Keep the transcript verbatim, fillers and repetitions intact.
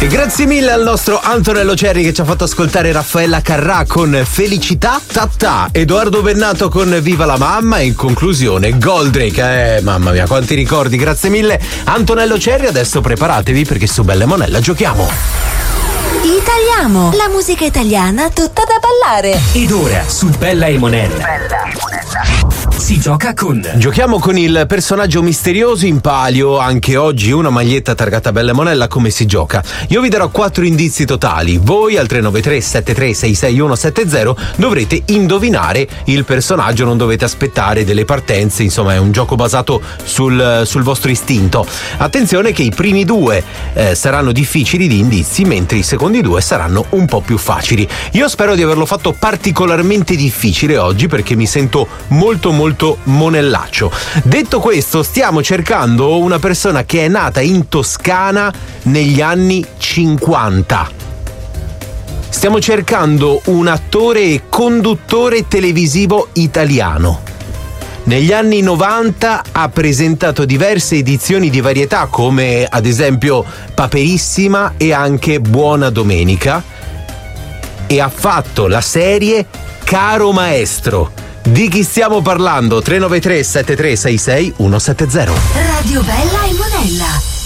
E grazie mille al nostro Antonello Cerri che ci ha fatto ascoltare Raffaella Carrà con Felicità Tattà, Edoardo Bennato con Viva la mamma e in conclusione Goldrake. Eh mamma mia, quanti ricordi, grazie mille Antonello Cerri. Adesso preparatevi perché su Bella e Monella giochiamo. Italiamo, la musica italiana tutta da ballare. Ed ora su Bella e Monella. Bella e Monella. Si gioca con. Giochiamo con il personaggio misterioso in palio. Anche oggi una maglietta targata Bella e Monella. Come si gioca? Io vi darò quattro indizi totali. Voi al tre nove tre sette tre sei sei uno sette zero dovrete indovinare il personaggio. Non dovete aspettare delle partenze. Insomma, è un gioco basato sul, sul vostro istinto. Attenzione che i primi due eh, saranno difficili di indizi, mentre i secondi due saranno un po' più facili. Io spero di averlo fatto particolarmente difficile oggi perché mi sento molto molto monellaccio. Detto questo, stiamo cercando una persona che è nata in Toscana negli anni cinquanta. Stiamo cercando un attore e conduttore televisivo italiano. Negli anni novanta ha presentato diverse edizioni di varietà come ad esempio Paperissima e anche Buona Domenica, e ha fatto la serie Caro Maestro. Di chi stiamo parlando? tre nove tre sette tre sei sei uno sette zero. Radio Bella e Monella.